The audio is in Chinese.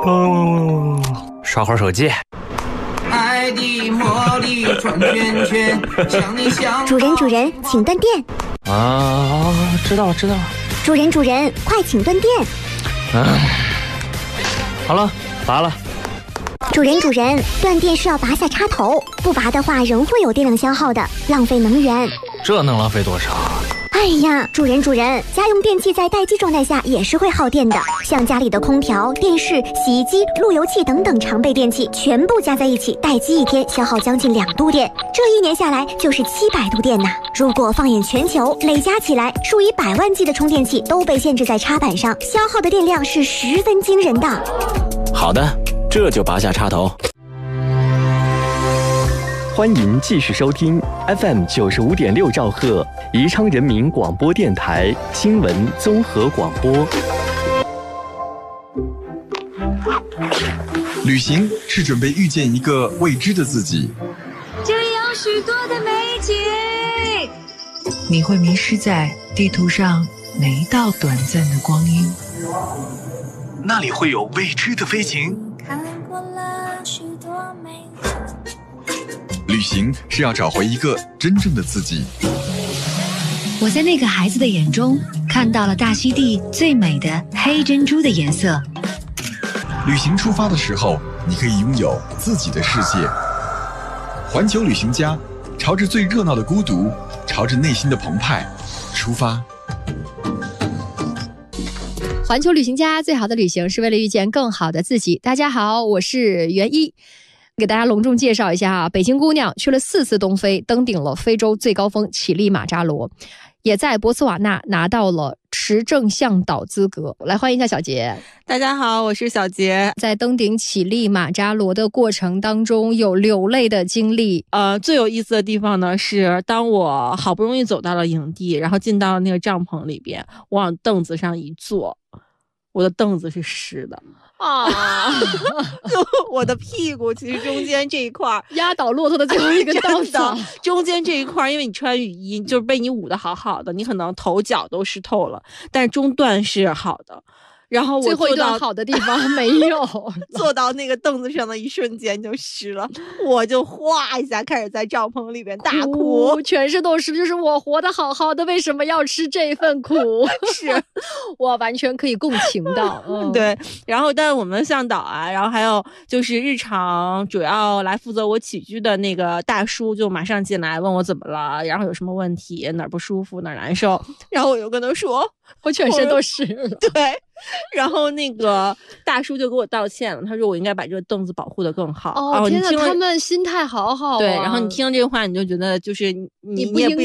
刷会儿手机。 爱的魔力转圈圈，想你想。 主人，请断电。 知道了。 主人，快请断电。 好了，拔了。 主人，断电是要拔下插头，不拔的话仍会有电量消耗的，浪费能源。 这能浪费多少？ 哎呀，主人，家用电器在待机状态下也是会耗电的，像家里的空调、电视、洗衣机、路由器等等常备电器，全部加在一起，待机1天消耗将近2度电，这1年下来就是700度电呐。如果放眼全球，累加起来，数以百万计的充电器都被限制在插板上，消耗的电量是十分惊人的。 好的，这就拔下插头。 欢迎继续收听 FM 95.6兆赫宜昌人民广播电台新闻综合广播。 旅行是准备遇见一个未知的自己， 这里有许多的美景， 你会迷失在地图上每一道短暂的光阴， 那里会有未知的飞行。 看过了许多美景。 旅行是要找回一个真正的自己。 我在那个孩子的眼中看到了大溪地最美的黑珍珠的颜色。 旅行出发的时候，你可以拥有自己的世界。环球旅行家，朝着最热闹的孤独，朝着内心的澎湃出发。 环球旅行家，最好的旅行是为了遇见更好的自己。大家好，我是袁一，给大家隆重介绍一下北京姑娘去了4次东非，登顶了非洲最高峰乞力马扎罗，也在博茨瓦纳拿到了持证向导资格。来欢迎一下小杰。 大家好，我是小杰。 在登顶乞力马扎罗的过程当中有流泪的经历。 最有意思的地方呢是，当我好不容易走到了营地，然后进到了那个帐篷里边，我往凳子上一坐，我的凳子是湿的啊！就我的屁股其实中间这一块压倒骆驼的最后一个稻草， 中间这一块，因为你穿雨衣，就是被你捂得好好的，你可能头脚都湿透了，但是中段是好的。然后我最后一段好的地方没有坐到那个凳子上的一瞬间就湿了，我就哗一下开始在帐篷里边大哭， 全身都湿，就是我活得好好的，为什么要吃这份苦？ 是我完全可以共情到。 对。然后但是我们向导啊，然后还有就是日常主要来负责我起居的那个大叔就马上进来问我怎么了，然后有什么问题，哪儿不舒服哪儿难受，然后我就跟他说我全身都湿了。 对。然后那个大叔就给我道歉了，他说我应该把这个凳子保护得更好。 天哪，他们心态好好啊。 对，然后你听了这个话，你就觉得就是你也不应